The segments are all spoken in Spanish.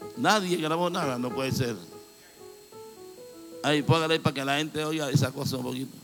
Nadie grabó nada, no puede ser. Ahí, póngale para que la gente oiga esa cosa un poquito.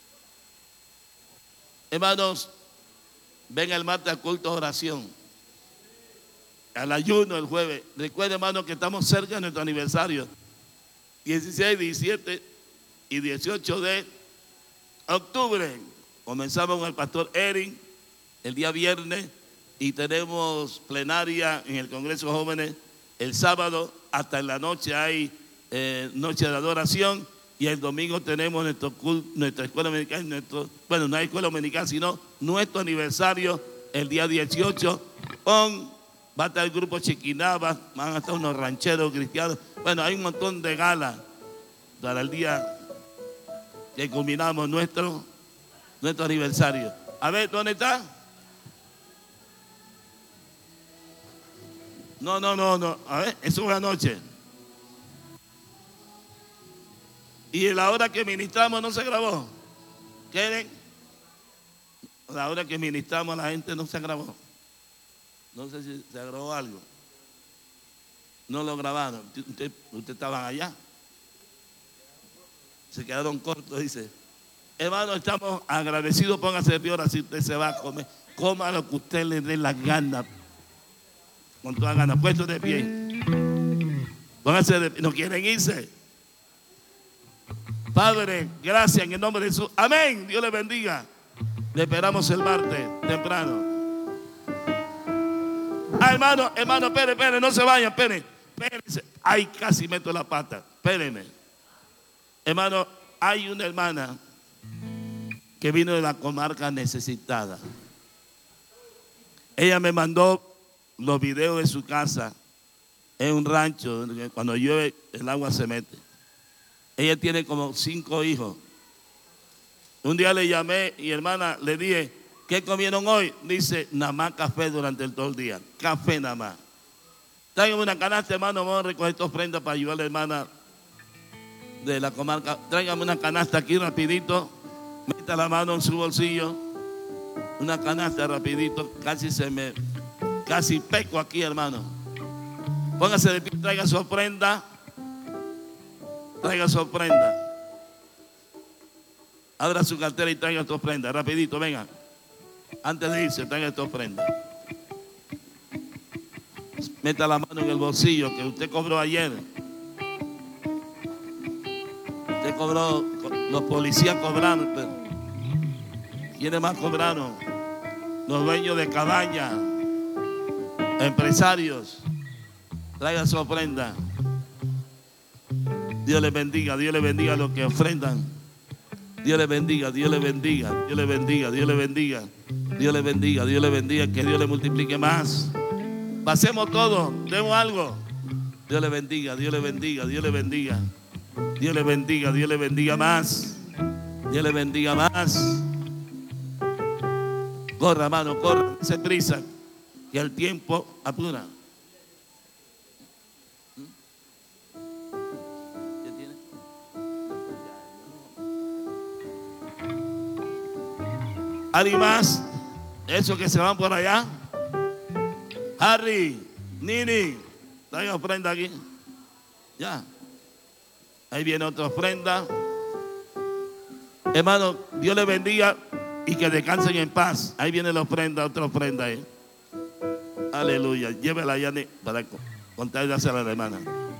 Hermanos, venga el martes al culto de oración. Al ayuno el jueves. Recuerden, hermanos, que estamos cerca de nuestro aniversario. 16, 17 y 18 de octubre. Comenzamos con el pastor Erin el día viernes y tenemos plenaria en el Congreso de Jóvenes el sábado. Hasta en la noche hay noche de adoración y el domingo tenemos nuestra escuela dominical, bueno, no hay escuela dominical, sino nuestro aniversario el día 18 va a estar el grupo Chiquiná, van a estar unos rancheros cristianos. Bueno, hay un montón de galas para el día que culminamos nuestro aniversario. A ver, ¿dónde está? No. A ver, eso fue anoche. Y en la hora que ministramos no se grabó. ¿Quieren? La hora que ministramos a la gente no se grabó. No sé si se grabó algo. No lo grabaron. Ustedes estaban allá. Se quedaron cortos, dice. Hermano, estamos agradecidos. Póngase de pie ahora si usted se va a comer. Coma lo que usted le dé las ganas. Con todas ganas. Puesto de pie. Póngase de pie. ¿No quieren irse? Padre, gracias en el nombre de Jesús. Amén. Dios le bendiga. Le esperamos el martes temprano. Hermano, espere, no se vayan, espérense. Ay, casi meto la pata. Espérenme. Hermano, hay una hermana que vino de la comarca necesitada. Ella me mandó los videos de su casa en un rancho donde cuando llueve el agua se mete. Ella tiene como 5 hijos. Un día le llamé y hermana le dije, ¿qué comieron hoy? Dice, nada más café durante todo el día. Café nada más. Tráigame una canasta, hermano, vamos a recoger esta ofrenda para ayudar a la hermana de la comarca. Tráigame una canasta aquí rapidito. Meta la mano en su bolsillo. Una canasta rapidito. Casi peco aquí, hermano. Póngase de pie, traiga su ofrenda. Traiga su ofrenda. Abra su cartera y traiga tu ofrenda. Rapidito, venga. Antes de irse, traiga tu ofrenda. Meta la mano en el bolsillo que usted cobró ayer. Usted cobró, los policías cobraron. Pero ¿quiénes más cobraron? Los dueños de cabaña, empresarios. Traiga su ofrenda. Dios les bendiga a los que ofrendan. Dios les bendiga, Dios les bendiga, Dios les bendiga, Dios les bendiga, Dios les bendiga, Dios les bendiga, que Dios les multiplique más. Pasemos todo, demos algo. Dios les bendiga, Dios les bendiga, Dios les bendiga, Dios les bendiga, Dios les bendiga más. Dios les bendiga más. Corra, hermano, corra, se prisa, que el tiempo apura. ¿Alguien más? Esos que se van por allá. Harry, Nini, traigan ofrenda aquí. Ya. Ahí viene otra ofrenda. Hermano, Dios les bendiga y que descansen en paz. Ahí viene la ofrenda, otra ofrenda ahí. Aleluya. Llévela allá para contársela a la hermana.